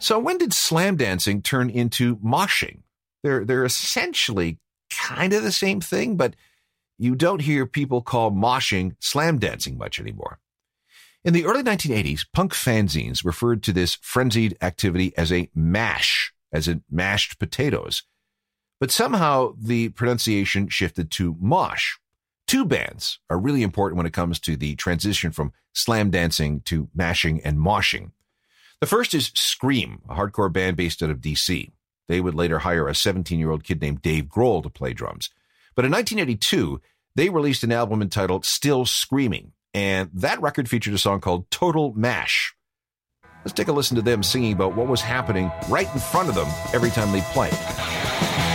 So when did slam dancing turn into moshing? They're essentially kind of the same thing, but you don't hear people call moshing slam dancing much anymore. In the early 1980s, punk fanzines referred to this frenzied activity as a mash, as in mashed potatoes. But somehow the pronunciation shifted to mosh. Two bands are really important when it comes to the transition from slam dancing to mashing and moshing. The first is Scream, a hardcore band based out of DC. They would later hire a 17-year-old kid named Dave Grohl to play drums. But in 1982, they released an album entitled Still Screaming, and that record featured a song called Total Mash. Let's take a listen to them singing about what was happening right in front of them every time they played.